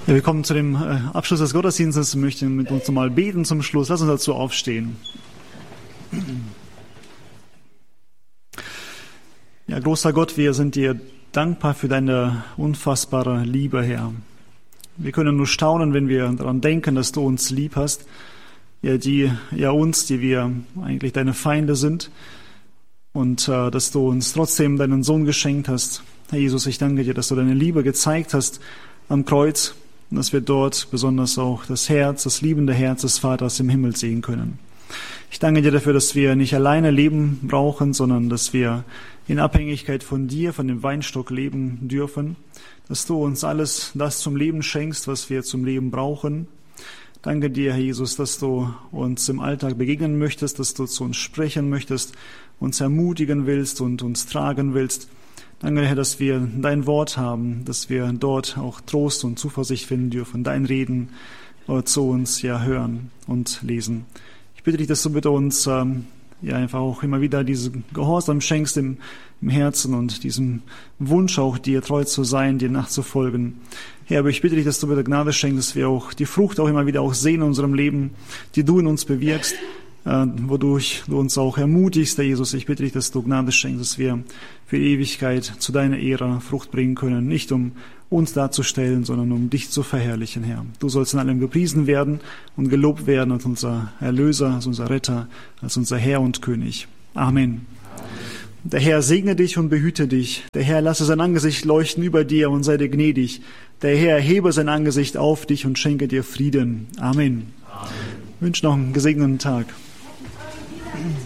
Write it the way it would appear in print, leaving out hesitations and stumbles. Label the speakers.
Speaker 1: Ja, wir kommen zu dem Abschluss des Gottesdienstes. Wir möchten mit uns nochmal beten zum Schluss. Lass uns dazu aufstehen. Ja, großer Gott, wir sind dir dankbar für deine unfassbare Liebe, Herr. Wir können nur staunen, wenn wir daran denken, dass du uns lieb hast. Ja, uns, die wir eigentlich deine Feinde sind. Und dass du uns trotzdem deinen Sohn geschenkt hast. Herr Jesus, ich danke dir, dass du deine Liebe gezeigt hast am Kreuz. Und dass wir dort besonders auch das Herz, das liebende Herz des Vaters im Himmel sehen können. Ich danke dir dafür, dass wir nicht alleine leben brauchen, sondern dass wir in Abhängigkeit von dir, von dem Weinstock leben dürfen. Dass du uns alles das zum Leben schenkst, was wir zum Leben brauchen. Danke dir, Herr Jesus, dass du uns im Alltag begegnen möchtest, dass du zu uns sprechen möchtest, uns ermutigen willst und uns tragen willst. Danke, Herr, dass wir dein Wort haben, dass wir dort auch Trost und Zuversicht finden dürfen, dein Reden zu uns hören und lesen. Ich bitte dich, dass du bitte uns einfach auch immer wieder diesen Gehorsam schenkst im Herzen und diesen Wunsch auch, dir treu zu sein, dir nachzufolgen. Herr, aber ich bitte dich, dass du bitte Gnade schenkst, dass wir auch die Frucht auch immer wieder auch sehen in unserem Leben, die du in uns bewirkst, wodurch du uns auch ermutigst, Herr Jesus. Ich bitte dich, dass du Gnade schenkst, dass wir für die Ewigkeit zu deiner Ehre Frucht bringen können, nicht um uns darzustellen, sondern um dich zu verherrlichen, Herr. Du sollst in allem gepriesen werden und gelobt werden als unser Erlöser, als unser Retter, als unser Herr und König. Amen. Der Herr segne dich und behüte dich. Der Herr lasse sein Angesicht leuchten über dir und sei dir gnädig. Der Herr erhebe sein Angesicht auf dich und schenke dir Frieden. Amen. Ich wünsche noch einen gesegneten Tag.